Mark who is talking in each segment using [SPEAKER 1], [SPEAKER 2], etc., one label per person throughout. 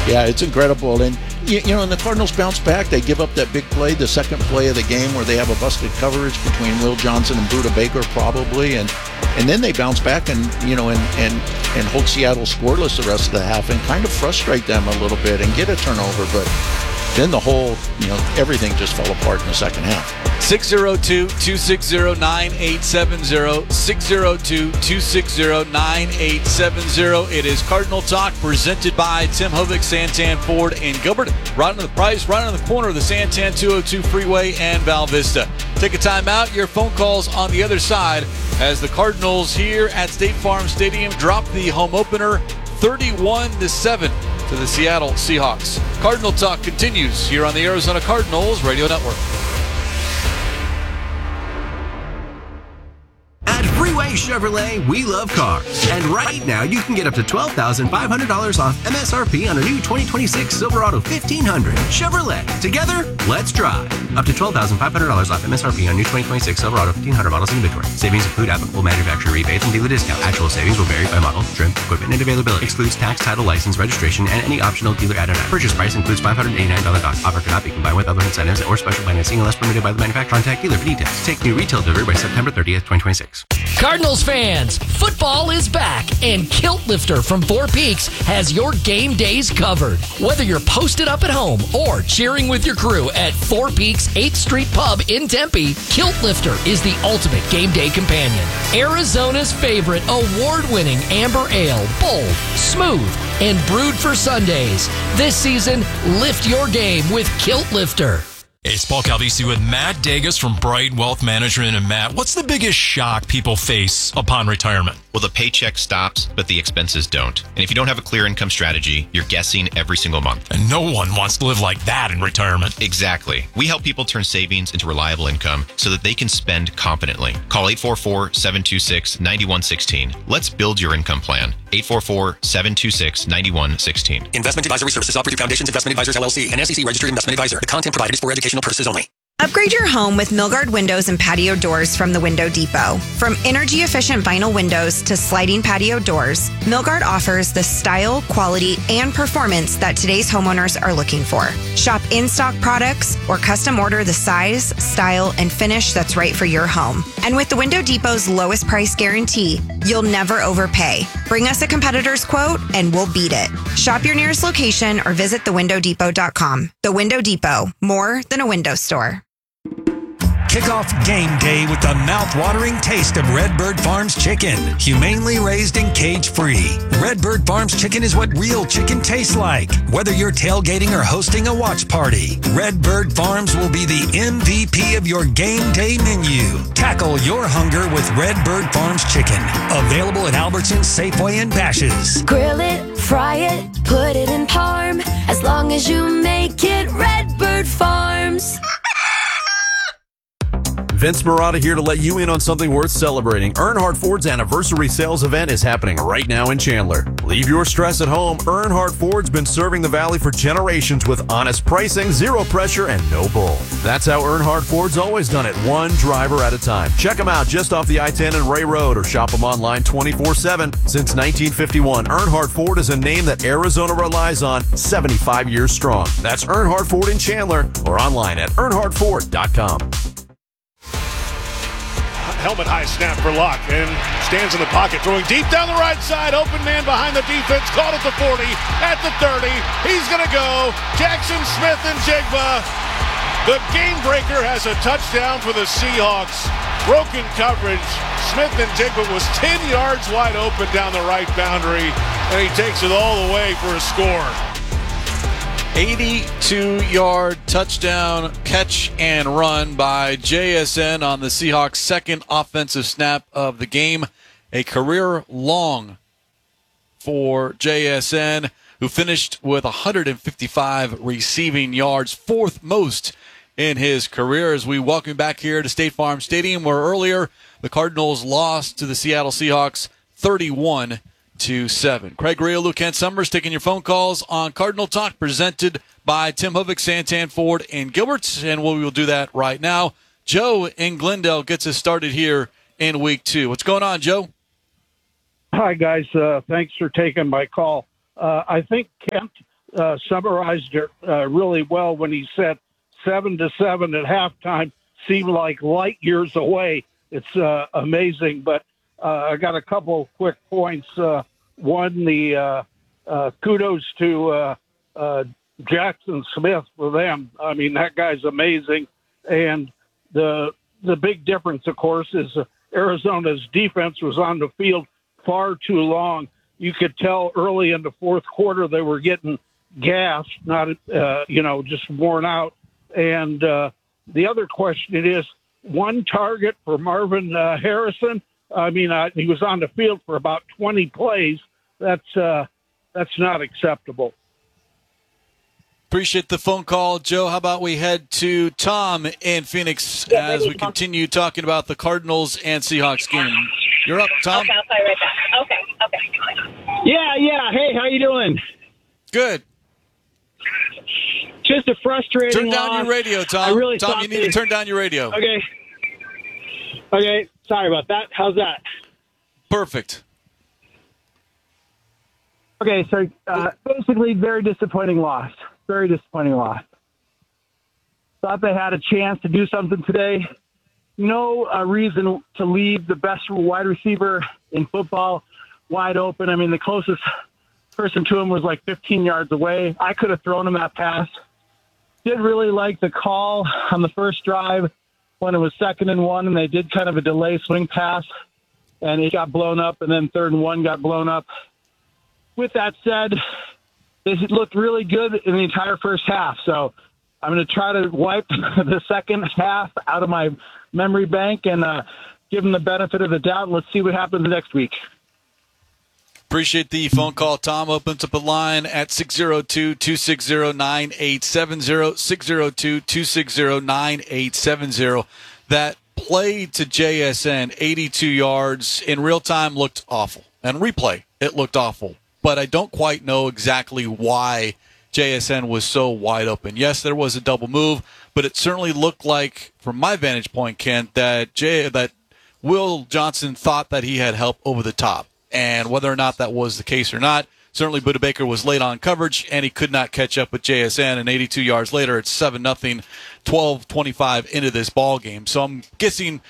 [SPEAKER 1] Yeah, it's incredible. And, and the Cardinals bounce back. They give up that big play, the second play of the game, where they have a busted coverage between Will Johnson and Budda Baker probably. And then they bounce back and hold Seattle scoreless the rest of the half and kind of frustrate them a little bit and get a turnover. But then the whole, everything just fell apart in the second half.
[SPEAKER 2] 602-260-9870. 602-260-9870. It is Cardinal Talk presented by Tim Hovick, Santan Ford, and Gilbert. Right on the price, right on the corner of the Santan 202 Freeway and Val Vista. Take a time out. Your phone calls on the other side as the Cardinals here at State Farm Stadium drop the home opener 31-7 to the Seattle Seahawks. Cardinal Talk continues here on the Arizona Cardinals Radio Network.
[SPEAKER 3] At Freeway Chevrolet, we love cars. And right now, you can get up to $12,500 off MSRP on a new 2026 Silverado 1500. Chevrolet. Together, let's drive. Up to $12,500 off MSRP on new 2026 Silverado 1500 models in inventory. Savings include applicable manufacturer rebates and dealer discount. Actual savings will vary by model, trim, equipment, and availability. Excludes tax, title, license, registration, and any optional dealer add-on. Purchase price includes $589 dock. Offer cannot be combined with other incentives or special financing unless permitted by the manufacturer. Contact dealer for details. Take new retail delivery by September 30th, 2026.
[SPEAKER 4] Cardinals fans, football is back, and Kilt Lifter from Four Peaks has your game days covered. Whether you're posted up at home or cheering with your crew at Four Peaks 8th Street Pub in Tempe, Kilt Lifter is the ultimate game day companion. Arizona's favorite award-winning amber ale, bold, smooth, and brewed for Sundays. This season, lift your game with Kilt Lifter.
[SPEAKER 5] Hey, it's Paul Calvisi with Matt Degas from Bright Wealth Management. And Matt, what's the biggest shock people face upon retirement?
[SPEAKER 6] Well, the paycheck stops, but the expenses don't. And if you don't have a clear income strategy, you're guessing every single month.
[SPEAKER 5] And no one wants to live like that in retirement.
[SPEAKER 6] Exactly. We help people turn savings into reliable income so that they can spend confidently. Call 844-726-9116. Let's build your income plan. 844-726-9116.
[SPEAKER 7] Investment advisory services offered through Foundations Investment Advisors, LLC, an SEC registered investment advisor. The content provided is for educational purposes only.
[SPEAKER 8] Upgrade your home with Milgard windows and patio doors from the Window Depot. From energy-efficient vinyl windows to sliding patio doors, Milgard offers the style, quality, and performance that today's homeowners are looking for. Shop in-stock products or custom order the size, style, and finish that's right for your home. And with the Window Depot's lowest price guarantee, you'll never overpay. Bring us a competitor's quote and we'll beat it. Shop your nearest location or visit thewindowdepot.com. The Window Depot, more than a window store.
[SPEAKER 9] Kick off game day with the mouth-watering taste of Redbird Farms chicken. Humanely raised and cage-free. Redbird Farms chicken is what real chicken tastes like. Whether you're tailgating or hosting a watch party, Redbird Farms will be the MVP of your game day menu. Tackle your hunger with Redbird Farms chicken. Available at Albertsons, Safeway, and Bash's'.
[SPEAKER 10] Grill it, fry it, put it in parm. As long as you make it Redbird Farms.
[SPEAKER 11] Vince Marotta here to let you in on something worth celebrating. Earnhardt Ford's anniversary sales event is happening right now in Chandler. Leave your stress at home. Earnhardt Ford's been serving the Valley for generations with honest pricing, zero pressure, and no bull. That's how Earnhardt Ford's always done it, one driver at a time. Check them out just off the I-10 and Ray Road or shop them online 24/7. Since 1951, Earnhardt Ford is a name that Arizona relies on, 75 years strong. That's Earnhardt Ford in Chandler or online at earnhardtford.com.
[SPEAKER 12] Helmet high snap for Locke and stands in the pocket, throwing deep down the right side. Open man behind the defense, caught at the 40, at the 30. He's going to go. Jackson Smith and Jigba. The game breaker has a touchdown for the Seahawks. Broken coverage. Smith and Jigba was 10 yards wide open down the right boundary, and he takes it all the way for a score.
[SPEAKER 2] 82-yard touchdown catch and run by JSN on the Seahawks' second offensive snap of the game. A career long for JSN, who finished with 155 receiving yards, fourth most in his career. As we welcome back here to State Farm Stadium, where earlier the Cardinals lost to the Seattle Seahawks 31-7. Craig Rio, Luke Kent Summers taking your phone calls on Cardinal Talk, presented by Tim Hovick, Santan Ford, and Gilbert, and we will do that right now. Joe in Glendale gets us started here in week 2. What's going on, Joe?
[SPEAKER 13] Hi, guys. Thanks for taking my call. I think Kent summarized it really well when he said 7-7 at halftime seemed like light years away. It's amazing, but I got a couple quick points. One, the kudos to Jackson Smith for them. I mean, that guy's amazing. And the big difference, of course, is Arizona's defense was on the field far too long. You could tell early in the fourth quarter they were getting gassed, not just worn out. And the other question is, one target for Marvin Harrison. I mean, he was on the field for about 20 plays. That's not acceptable.
[SPEAKER 2] Appreciate the phone call, Joe. How about we head to Tom in Phoenix as we continue talking about the Cardinals and Seahawks game. You're up, Tom.
[SPEAKER 14] Okay, I'll play right back. Okay. Yeah. Hey, how you doing?
[SPEAKER 2] Good.
[SPEAKER 14] Just a frustrating
[SPEAKER 2] Turn down
[SPEAKER 14] loss.
[SPEAKER 2] your radio, Tom. Tom, you need to turn down your radio.
[SPEAKER 14] Okay. Sorry about that. How's that?
[SPEAKER 2] Perfect.
[SPEAKER 14] Okay, so basically very disappointing loss. Very disappointing loss. Thought they had a chance to do something today. No reason to leave the best wide receiver in football wide open. I mean, the closest person to him was like 15 yards away. I could have thrown him that pass. Did really like the call on the first drive when it was 2nd and 1, and they did kind of a delay swing pass, and it got blown up, and then 3rd and 1 got blown up. With that said, they looked really good in the entire first half, so I'm going to try to wipe the second half out of my memory bank and give them the benefit of the doubt. Let's see what happens next week.
[SPEAKER 2] Appreciate the phone call. Tom opens up a line at 602-260-9870, 602-260-9870. That play to JSN, 82 yards, in real time looked awful. And replay, it looked awful. But I don't quite know exactly why JSN was so wide open. Yes, there was a double move, but it certainly looked like, from my vantage point, Kent, that Will Johnson thought that he had help over the top. And whether or not that was the case or not, certainly Budda Baker was late on coverage, and he could not catch up with JSN. And 82 yards later, it's 7-0, 12-25 into this ball game. So I'm guessing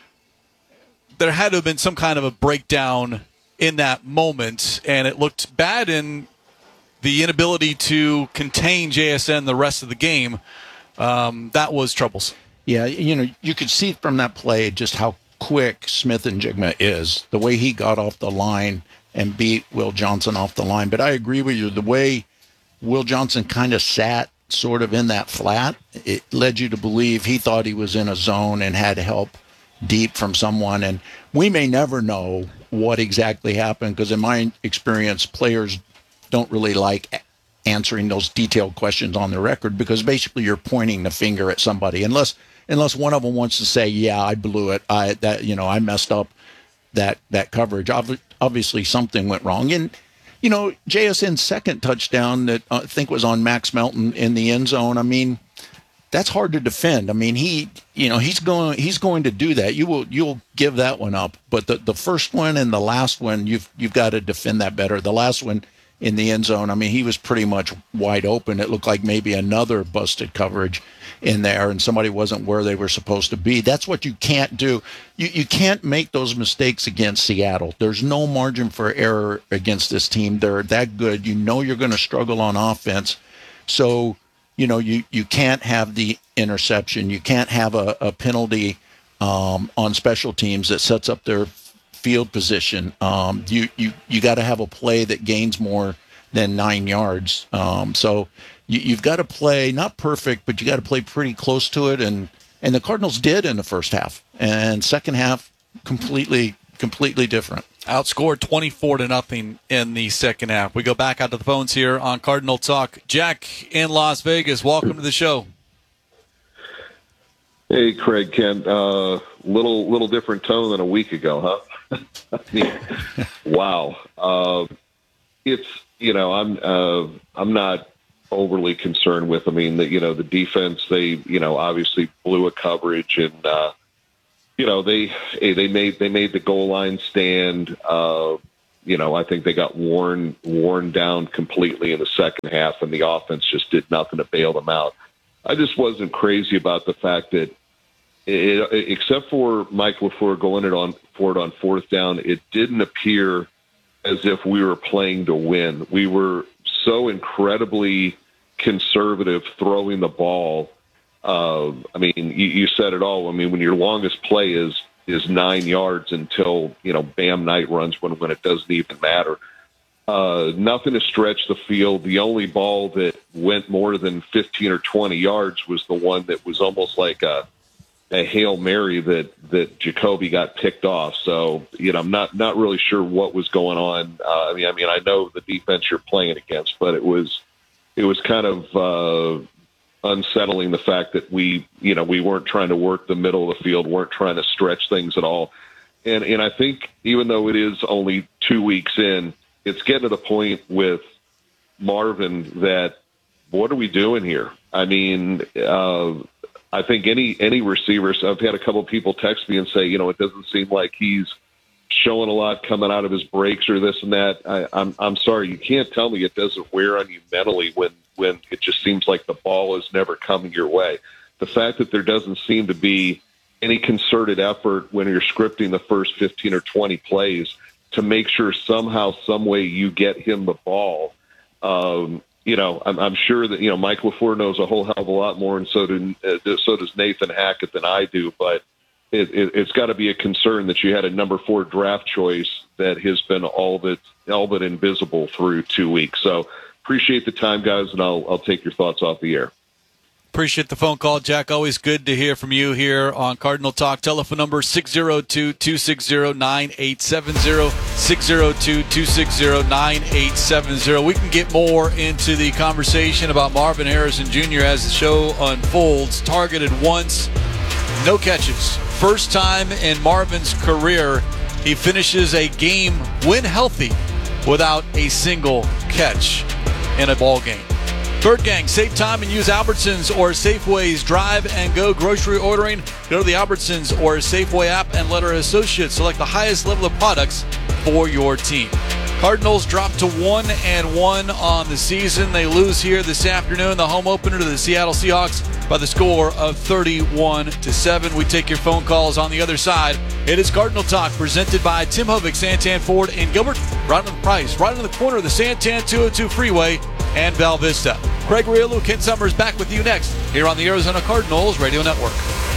[SPEAKER 2] there had to have been some kind of a breakdown in that moment, and it looked bad in the inability to contain JSN the rest of the game. That was troublesome.
[SPEAKER 1] Yeah, you could see from that play just how quick Smith-Njigba is, the way he got off the line and beat Will Johnson off the line. But I agree with you, the way Will Johnson kind of sat sort of in that flat, it led you to believe he thought he was in a zone and had help deep from someone. And we may never know what exactly happened, because in my experience, players don't really like answering those detailed questions on the record, because basically you're pointing the finger at somebody, unless one of them wants to say, yeah, I blew it, I messed up that coverage. Obviously something went wrong. And JSN's second touchdown that I think was on Max Melton in the end zone, I mean, that's hard to defend. I mean, he's going to do that. You'll give that one up, but the first one and the last one, you've got to defend that better. The last one in the end zone, I mean, he was pretty much wide open. It looked like maybe another busted coverage in there, and somebody wasn't where they were supposed to be. That's what you can't do. You can't make those mistakes against Seattle. There's no margin for error against this team. They're that good. You're going to struggle on offense. So, you can't have the interception. You can't have a penalty on special teams that sets up their field position. You got to have a play that gains more than 9 yards. So you've got to play not perfect, but you got to play pretty close to it. And the Cardinals did in the first half, and second half completely different.
[SPEAKER 2] Outscored 24-0 in the second half. We go back out to the phones here on Cardinal Talk. Jack in Las Vegas, welcome to the show.
[SPEAKER 15] Hey, Craig, Kent. Little different tone than a week ago, huh? I mean, wow. It's I'm not overly concerned with. I mean, the defense. They obviously blew a coverage, and they made the goal line stand. I think they got worn down completely in the second half, and the offense just did nothing to bail them out. I just wasn't crazy about the fact that, except for Mike LaFleur going for it on fourth down, it didn't appear as if we were playing to win. We were so incredibly conservative throwing the ball. You said it all. I mean, when your longest play is 9 yards until, Bam Knight runs when it doesn't even matter. Nothing to stretch the field. The only ball that went more than 15 or 20 yards was the one that was almost like a Hail Mary that Jacoby got picked off. So, I'm not really sure what was going on. I know the defense you're playing against, but it was kind of unsettling, the fact that we weren't trying to work the middle of the field, weren't trying to stretch things at all. And I think even though it is only 2 weeks in, it's getting to the point with Marvin that, what are we doing here? I mean, I think any receivers, I've had a couple of people text me and say, it doesn't seem like he's showing a lot coming out of his breaks or this and that. I'm sorry, you can't tell me it doesn't wear on you mentally when it just seems like the ball is never coming your way. The fact that there doesn't seem to be any concerted effort when you're scripting the first 15 or 20 plays to make sure somehow, some way you get him the ball. I'm sure that, Mike LaFleur knows a whole hell of a lot more, and so does Nathan Hackett than I do, but it's got to be a concern that you had a number 4 draft choice that has been all but invisible through 2 weeks. So appreciate the time, guys, and I'll take your thoughts off the air.
[SPEAKER 2] Appreciate the phone call, Jack. Always good to hear from you here on Cardinal Talk. Telephone number 602-260-9870, 602-260-9870. We can get more into the conversation about Marvin Harrison Jr. as the show unfolds. Targeted once, no catches. First time in Marvin's career he finishes a game when healthy without a single catch in a ball game. Third gang, save time and use Albertsons or Safeway's Drive and Go grocery ordering. Go to the Albertsons or Safeway app and let our associates select the highest level of products for your team. Cardinals drop to 1-1 on the season. They lose here this afternoon, the home opener to the Seattle Seahawks by the score of 31-7. We take your phone calls on the other side. It is Cardinal Talk presented by Tim Hovick, Santan Ford in Gilbert, right on the price, right on the corner of the Santan 202 Freeway and Val Vista. Craig Riolu, Ken Summers back with you next here on the Arizona Cardinals Radio Network.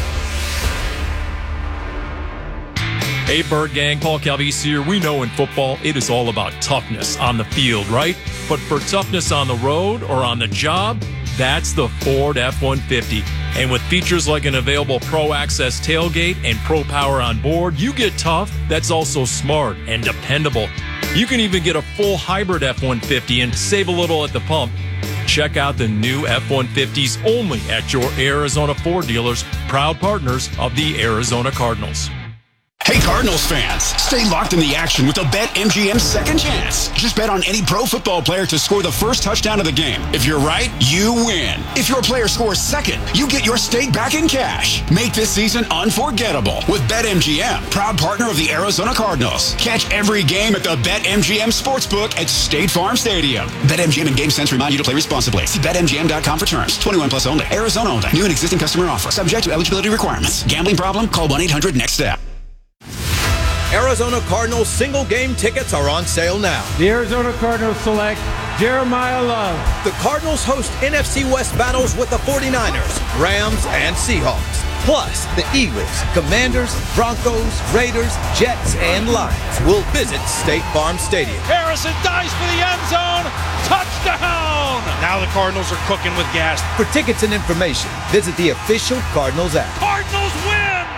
[SPEAKER 5] Hey, Bird Gang, Paul Calvese here. We know in football it is all about toughness on the field, right? But for toughness on the road or on the job, that's the Ford F-150. And with features like an available Pro Access tailgate and Pro Power on board, you get tough that's also smart and dependable. You can even get a full hybrid F-150 and save a little at the pump. Check out the new F-150s only at your Arizona Ford dealers, proud partners of the Arizona Cardinals.
[SPEAKER 16] Hey Cardinals fans, stay locked in the action with the BetMGM Second Chance. Just bet on any pro football player to score the first touchdown of the game. If you're right, you win. If your player scores second, you get your stake back in cash. Make this season unforgettable with BetMGM, proud partner of the Arizona Cardinals. Catch every game at the BetMGM Sportsbook at State Farm Stadium. BetMGM and GameSense remind you to play responsibly. See BetMGM.com for terms. 21 plus only. Arizona only. New and existing customer offer. Subject to eligibility requirements. Gambling problem? Call 1-800-NEXT-STEP.
[SPEAKER 17] Arizona Cardinals single game tickets are on sale now.
[SPEAKER 18] The Arizona Cardinals select Jeremiah Love.
[SPEAKER 17] The Cardinals host NFC West battles with the 49ers, Rams, and Seahawks. Plus, the Eagles, Commanders, Broncos, Raiders, Jets, and Lions will visit State Farm Stadium.
[SPEAKER 12] Harrison dives for the end zone. Touchdown! Now the Cardinals are cooking with gas.
[SPEAKER 17] For tickets and information, visit the official Cardinals app.
[SPEAKER 12] Cardinals win!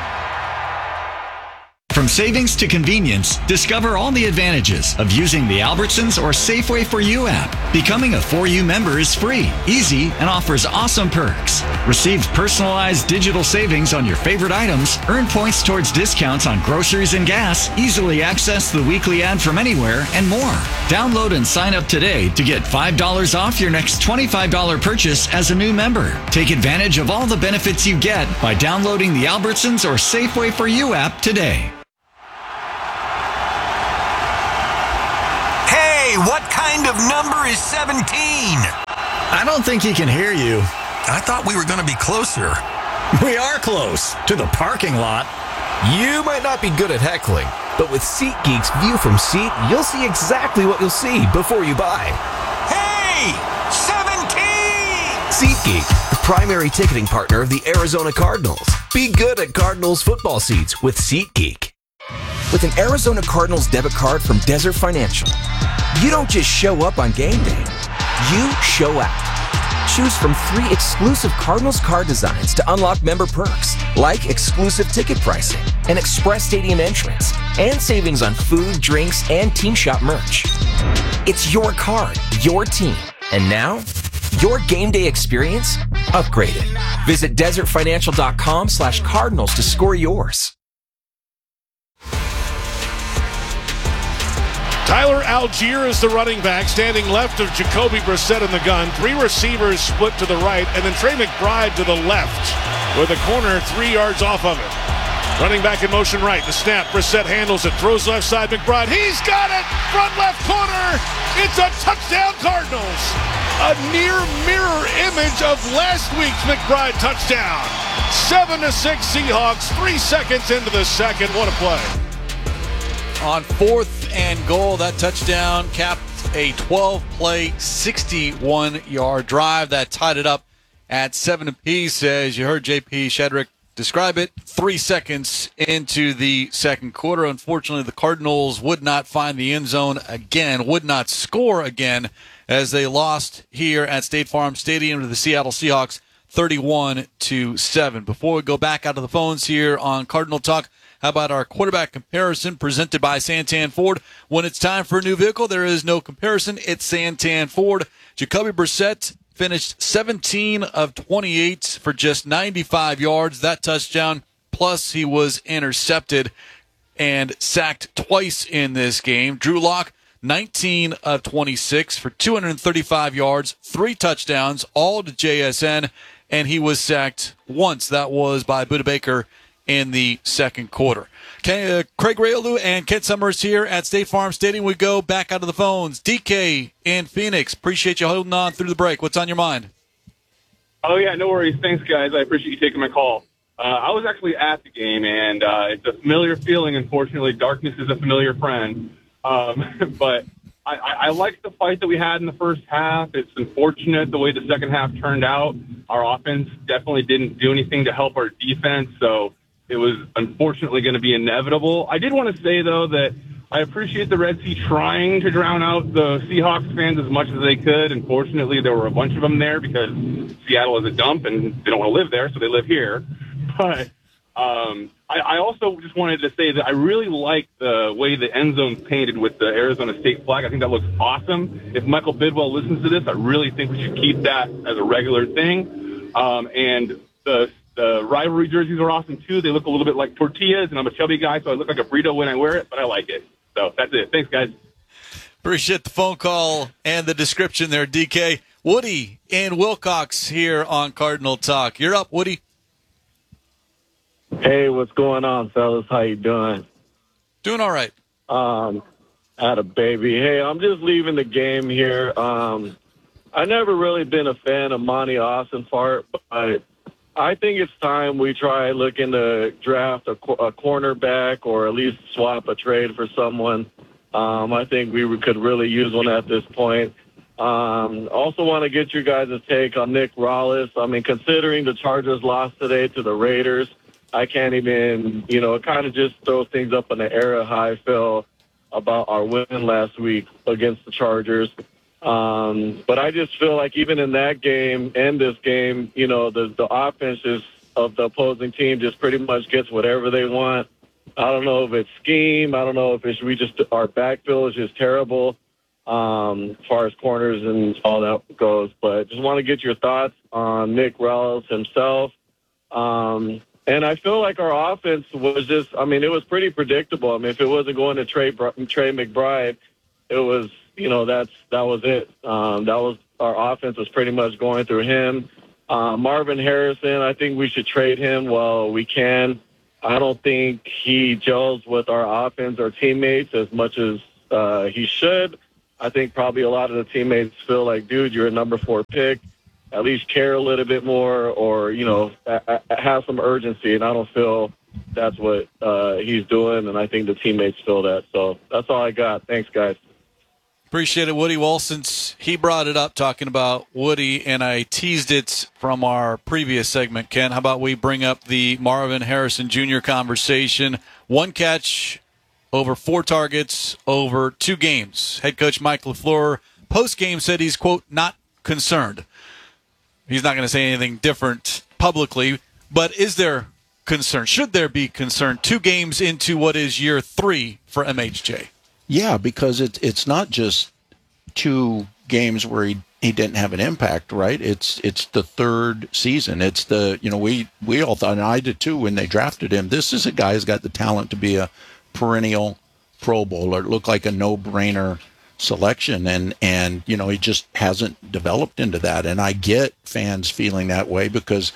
[SPEAKER 19] From savings to convenience, discover all the advantages of using the Albertsons or Safeway For You app. Becoming a For You member is free, easy, and offers awesome perks. Receive personalized digital savings on your favorite items, earn points towards discounts on groceries and gas, easily access the weekly ad from anywhere, and more. Download and sign up today to get $5 off your next $25 purchase as a new member. Take advantage of all the benefits you get by downloading the Albertsons or Safeway For You app today.
[SPEAKER 20] kind of number is 17?
[SPEAKER 19] I don't think he can hear you.
[SPEAKER 20] I thought we were going to be closer.
[SPEAKER 19] We are close to the parking lot.
[SPEAKER 17] You might not be good at heckling, but with SeatGeek's View from Seat, you'll see exactly what you'll see before you buy.
[SPEAKER 20] Hey! 17!
[SPEAKER 17] SeatGeek, the primary ticketing partner of the Arizona Cardinals. Be good at Cardinals football seats with SeatGeek. With an Arizona Cardinals debit card from Desert Financial, you don't just show up on game day. You show out. Choose from 3 exclusive Cardinals card designs to unlock member perks, like exclusive ticket pricing, an express stadium entrance, and savings on food, drinks, and team shop merch. It's your card, your team, and now, your game day experience upgraded. Visit desertfinancial.com/Cardinals to score yours.
[SPEAKER 12] Tyler Algier is the running back, standing left of Jacoby Brissett in the gun. 3 receivers split to the right, and then Trey McBride to the left, with a corner 3 yards off of it. Running back in motion right. The snap. Brissett handles it. Throws left side. McBride. He's got it. Front left corner. It's a touchdown, Cardinals. A near mirror image of last week's McBride touchdown. 7-6 Seahawks. 3 seconds into the second. What a play.
[SPEAKER 2] On 4th and goal, that touchdown capped a 12-play, 61-yard drive that tied it up at 7 apiece. As you heard JP Shedrick describe it, 3 seconds into the second quarter. Unfortunately, the Cardinals would not find the end zone again, would not score again, as they lost here at State Farm Stadium to the Seattle Seahawks 31-7. Before we go back out of the phones here on Cardinal Talk, how about our quarterback comparison presented by Santan Ford? When it's time for a new vehicle, there is no comparison. It's Santan Ford. Jacoby Brissett finished 17 of 28 for just 95 yards. That touchdown, plus he was intercepted and sacked twice in this game. Drew Lock, 19 of 26 for 235 yards, 3 touchdowns, all to JSN, and he was sacked once. That was by Budda Baker in the second quarter. Craig Rayalu and Kent Summers here at State Farm Stadium. We go back out of the phones. DK in Phoenix, appreciate you holding on through the break. What's on your mind?
[SPEAKER 21] Oh, yeah, no worries. Thanks, guys. I appreciate you taking my call. I was actually at the game, and it's a familiar feeling. Unfortunately, darkness is a familiar friend. But I liked the fight that we had in the first half. It's unfortunate the way the second half turned out. Our offense definitely didn't do anything to help our defense, so it was unfortunately going to be inevitable. I did want to say, though, that I appreciate the Red Sea trying to drown out the Seahawks fans as much as they could. Unfortunately, there were a bunch of them there because Seattle is a dump and they don't want to live there, so they live here. But I also just wanted to say that I really like the way the end zone's painted with the Arizona State flag. I think that looks awesome. If Michael Bidwell listens to this, I really think we should keep that as a regular thing. And the rivalry jerseys are awesome, too. They look a little bit like tortillas, and I'm a chubby guy, so I look like a burrito when I wear it, but I like it. So that's it. Thanks, guys.
[SPEAKER 2] Appreciate the phone call and the description there, DK. Woody in Wilcox here on Cardinal Talk. You're up, Woody.
[SPEAKER 22] Hey, what's going on, fellas? How you doing?
[SPEAKER 2] Doing all right.
[SPEAKER 22] Had a baby. Hey, I'm just leaving the game here. I never really been a fan of Monty Austinfart, but I think it's time we try looking to draft a cornerback or at least swap a trade for someone. I think we could really use one at this point. Also want to get you guys' take on Nick Rallis. I mean, considering the Chargers lost today to the Raiders, I can't even, it kind of just throws things up in the air how I feel about our win last week against the Chargers. But I just feel like even in that game and this game, the offense of the opposing team just pretty much gets whatever they want. I don't know if it's scheme. I don't know if it's our backfield is just terrible as far as corners and all that goes. But just want to get your thoughts on Nick Rallis himself. And I feel like our offense was it was pretty predictable. I mean, if it wasn't going to Trey McBride, it was, that was it. That was our offense was pretty much going through him. Marvin Harrison, I think we should trade him while we can. I don't think he gels with our offense or teammates as much as he should. I think probably a lot of the teammates feel like, dude, you're a number 4 pick. At least care a little bit more, or, have some urgency. And I don't feel that's what he's doing, and I think the teammates feel that. So that's all I got. Thanks, guys.
[SPEAKER 2] Appreciate it, Woody. Well, since he brought it up talking about Woody, and I teased it from our previous segment, Ken, how about we bring up the Marvin Harrison Jr. conversation? 1 catch, over 4 targets, over 2 games. Head coach Mike LaFleur post-game said he's, quote, not concerned. He's not going to say anything different publicly, but is there concern? Should there be concern 2 games into what is year 3 for MHJ?
[SPEAKER 1] Yeah, because it's not just 2 games where he didn't have an impact, right? It's the 3rd season. It's we all thought, and I did too when they drafted him, this is a guy who's got the talent to be a perennial Pro Bowler. It looked like a no-brainer selection, and he just hasn't developed into that. And I get fans feeling that way because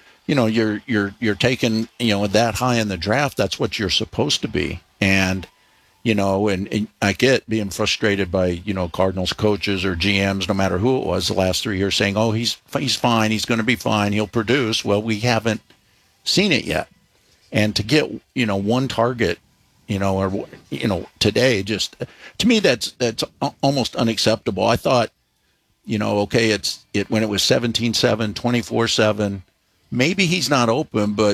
[SPEAKER 1] you're taken that high in the draft. That's what you're supposed to be. And and I get being frustrated by, Cardinals coaches or GMs, no matter who it was, the last 3 years saying, oh, he's fine. He's going to be fine. He'll produce. Well, we haven't seen it yet. And to get, 1 target, today, just to me, that's almost unacceptable. I thought, okay, when it was 17-7, 24-7, maybe he's not open, but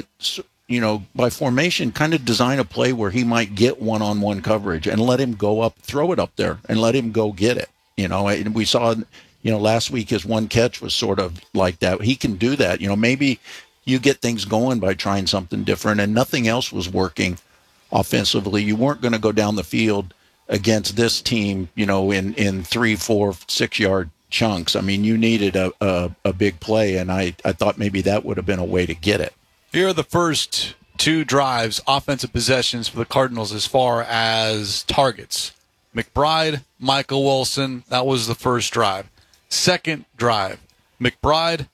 [SPEAKER 1] by formation, kind of design a play where he might get one-on-one coverage and let him go up, throw it up there, and let him go get it. And we saw, last week his 1 catch was sort of like that. He can do that. Maybe you get things going by trying something different, and nothing else was working offensively. You weren't going to go down the field against this team, in 3, 4, 6 yard chunks. I mean, you needed a big play, and I thought maybe that would have been a way to get it.
[SPEAKER 2] Here are the first 2 drives, offensive possessions for the Cardinals as far as targets. McBride, Michael Wilson, that was the first drive. Second drive, McBride,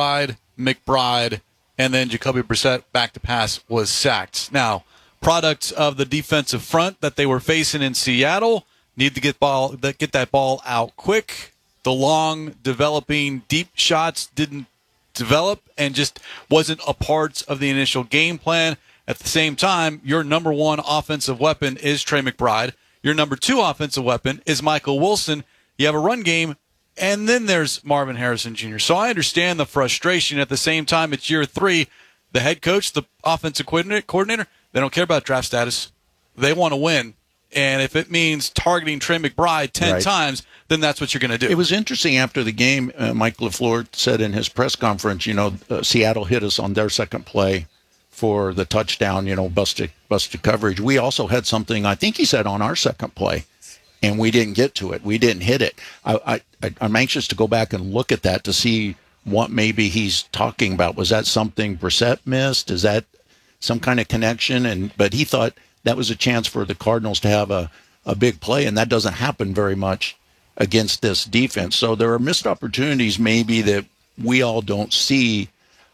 [SPEAKER 2] and then Jacoby Brissett back to pass was sacked. Now, products of the defensive front that they were facing in Seattle need to get that ball out quick. The long, developing, deep shots didn't develop and just wasn't a part of the initial game plan. At the same time, your number 1 offensive weapon is Trey McBride. Your number 2 offensive weapon is Michael Wilson. You have a run game, and then there's Marvin Harrison Jr. So I understand the frustration. At the same time, it's year 3. The head coach, the offensive coordinator, they don't care about draft status. They want to win. And if it means targeting Trey McBride 10 times, then that's what you're going to do.
[SPEAKER 1] It was interesting after the game, Mike LaFleur said in his press conference, Seattle hit us on their second play for the touchdown, busted coverage. We also had something, I think he said, on our second play, and we didn't get to it. We didn't hit it. I'm anxious to go back and look at that to see what maybe he's talking about. Was that something Brissett missed? Is that some kind of connection? But he thought that was a chance for the Cardinals to have a big play, and that doesn't happen very much against this defense. So there are missed opportunities maybe that we all don't see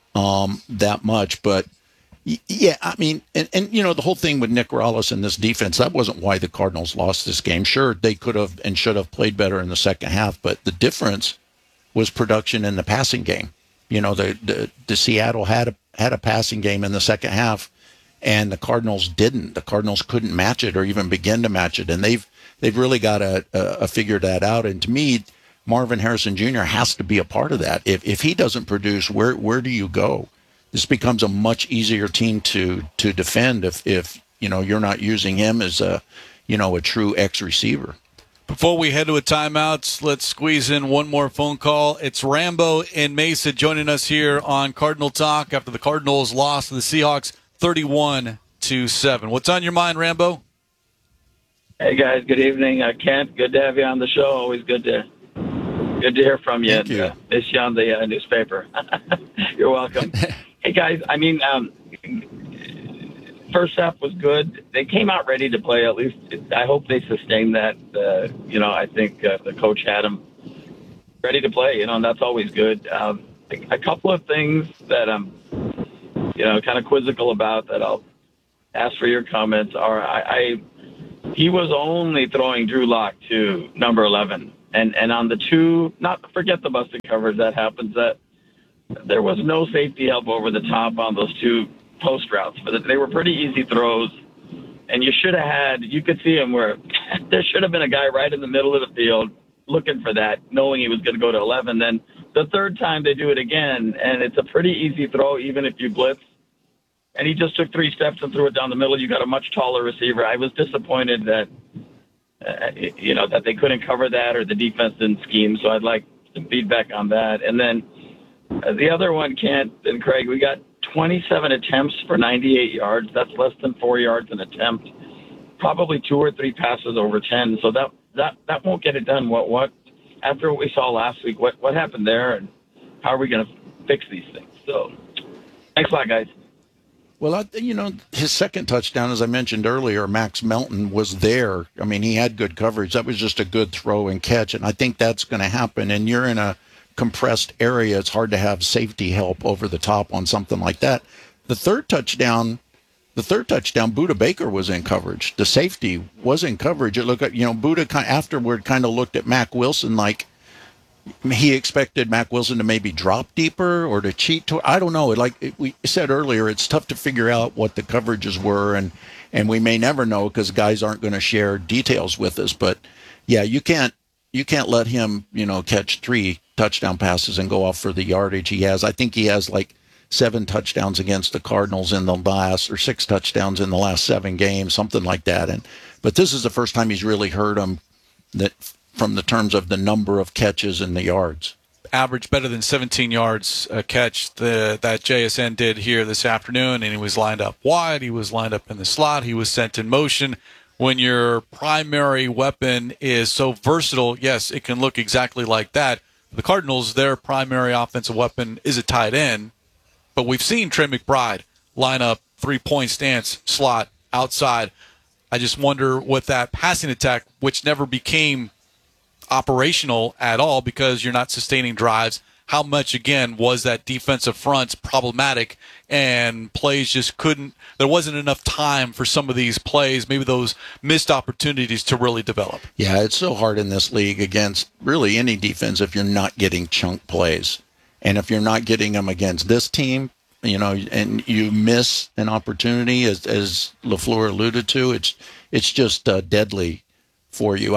[SPEAKER 1] that much. But, yeah, I mean, and the whole thing with Nick Rallis and this defense, that wasn't why the Cardinals lost this game. Sure, they could have and should have played better in the second half, but the difference was production in the passing game. The Seattle had a passing game in the second half, and the Cardinals didn't. The Cardinals couldn't match it or even begin to match it, and they've really got to figure that out. And to me, Marvin Harrison Jr. has to be a part of that. If he doesn't produce, where do you go? This becomes a much easier team to defend if you're not using him as a true X receiver.
[SPEAKER 2] Before we head to a timeout, let's squeeze in one more phone call. It's Rambo in Mesa joining us here on Cardinal Talk after the Cardinals lost to the Seahawks 31-7. What's on your mind, Rambo?
[SPEAKER 3] Hey guys, good evening. Kent, good to have you on the show. Always good to hear from you.
[SPEAKER 1] Thank you.
[SPEAKER 3] Miss you on the newspaper. You're welcome. Hey guys, I mean, first half was good. They came out ready to play. At least I hope they sustained that. I think the coach had them ready to play. And that's always good. A couple of things that I'm, kind of quizzical about that I'll ask for your comments are. he was only throwing Drew Lock to number 11. And on the two, not forget the busted coverage that happens, that there was no safety help over the top on those two post routes. But they were pretty easy throws. And you should have had, you could see him where there should have been a guy right in the middle of the field looking for that, knowing he was going to go to 11. Then the third time they do it again, and it's a pretty easy throw, even if you blitz. And he just took 3 steps and threw it down the middle. You got a much taller receiver. I was disappointed that, that they couldn't cover that or the defense didn't scheme. So I'd like some feedback on that. And then the other one, Kent and Craig, we got 27 attempts for 98 yards. That's less than 4 yards an attempt. Probably 2 or 3 passes over 10. So that won't get it done. What after what we saw last week, what happened there, and how are we going to fix these things? So thanks a lot, guys.
[SPEAKER 1] Well, his second touchdown, as I mentioned earlier, Max Melton was there. I mean, he had good coverage. That was just a good throw and catch, and I think that's going to happen. And you're in a compressed area. It's hard to have safety help over the top on something like that. The third touchdown, Budda Baker was in coverage. The safety was in coverage. It looked like, Budda afterward kind of looked at Mack Wilson like he expected Mack Wilson to maybe drop deeper or to cheat. I don't know. Like we said earlier, it's tough to figure out what the coverages were, and we may never know because guys aren't going to share details with us. But yeah, you can't let him, catch 3 touchdown passes and go off for the yardage he has. I think he has like 7 touchdowns against the Cardinals in the last, or 6 touchdowns in the last 7 games, something like that. But this is the first time he's really hurt him from the terms of the number of catches and the yards.
[SPEAKER 2] Average better than 17 yards a catch that JSN did here this afternoon, and he was lined up wide. He was lined up in the slot. He was sent in motion. When your primary weapon is so versatile, yes, it can look exactly like that. The Cardinals, their primary offensive weapon is a tight end, but we've seen Trey McBride line up 3-point stance, slot, outside. I just wonder with that passing attack, which never became operational at all because you're not sustaining drives, how much, again, was that defensive front problematic and plays just couldn't, there wasn't enough time for some of these plays, maybe those missed opportunities to really develop.
[SPEAKER 1] Yeah, it's so hard in this league against really any defense if you're not getting chunk plays. And if you're not getting them against this team, and you miss an opportunity, as LaFleur alluded to, it's just deadly for you.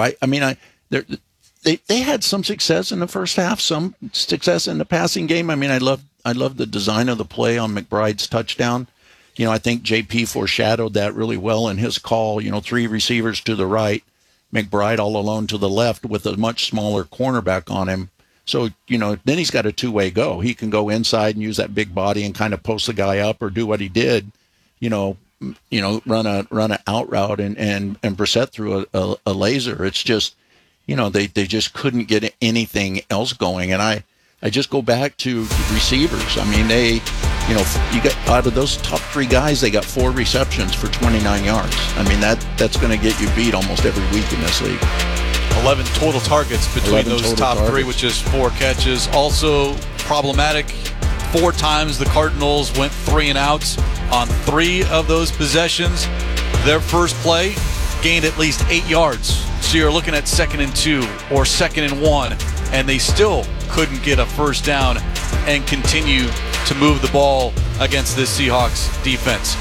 [SPEAKER 1] They had some success in the first half, some success in the passing game. I mean, I love the design of the play on McBride's touchdown. I think JP foreshadowed that really well in his call. 3 receivers to the right, McBride all alone to the left with a much smaller cornerback on him. So, then he's got a 2-way go. He can go inside and use that big body and kind of post the guy up or do what he did, run a out route and Brissett through a laser. It's just, they just couldn't get anything else going. And I just go back to receivers. I mean, you got out of those top 3 guys, they got 4 receptions for 29 yards. I mean, that's going to get you beat almost every week in this league.
[SPEAKER 2] 11 total targets between those top 3, which is 4 catches. Also problematic, 4 times the Cardinals went 3 and outs on 3 of those possessions. Their first play gained at least 8 yards. So you're looking at 2nd and 2 or 2nd and 1, and they still couldn't get a first down and continue to move the ball against this Seahawks defense.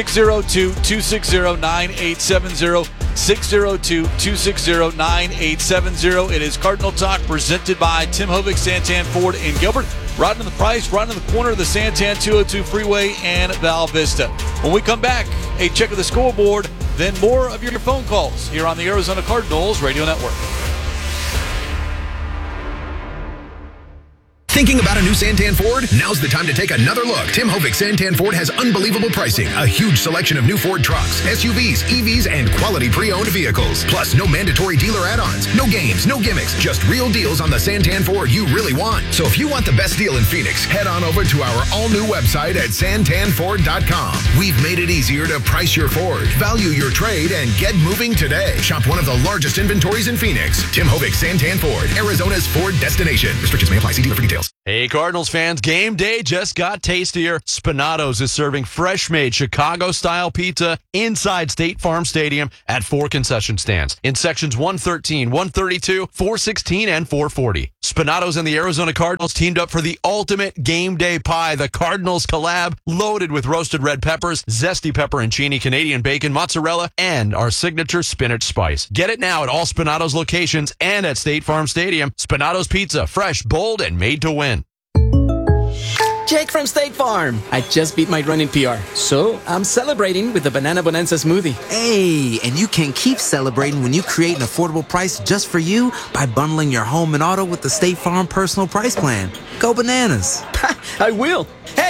[SPEAKER 2] 602-260-9870. 602-260-9870. It is Cardinal Talk presented by Tim Hovick, Santan Ford in Gilbert. Right in the price, right in the corner of the Santan 202 Freeway and Val Vista. When we come back, a check of the scoreboard, then more of your phone calls here on the Arizona Cardinals Radio Network.
[SPEAKER 4] Thinking about a new Santan Ford? Now's the time to take another look. Tim Hovick Santan Ford has unbelievable pricing, a huge selection of new Ford trucks, SUVs, EVs, and quality pre-owned vehicles. Plus, no mandatory dealer add-ons, no games, no gimmicks, just real deals on the Santan Ford you really want. So if you want the best deal in Phoenix, head on over to our all-new website at santanford.com. We've made it easier to price your Ford, value your trade, and get moving today. Shop one of the largest inventories in Phoenix. Tim Hovick Santan Ford, Arizona's Ford destination. Restrictions may apply. See dealer for details.
[SPEAKER 11] Hey, Cardinals fans, game day just got tastier. Spinato's is serving fresh-made Chicago-style pizza inside State Farm Stadium at 4 concession stands in sections 113, 132, 416, and 440. Spinato's and the Arizona Cardinals teamed up for the ultimate game day pie, the Cardinals collab, loaded with roasted red peppers, zesty pepperoncini, Canadian bacon, mozzarella, and our signature spinach spice. Get it now at all Spinato's locations and at State Farm Stadium. Spinato's Pizza, fresh, bold, and made to win.
[SPEAKER 6] Jake from State Farm. I just beat my running PR, so I'm celebrating with the Banana Bonanza smoothie.
[SPEAKER 7] Hey, and you can keep celebrating when you create an affordable price just for you by bundling your home and auto with the State Farm Personal Price Plan. Go bananas.
[SPEAKER 6] I will. Hey,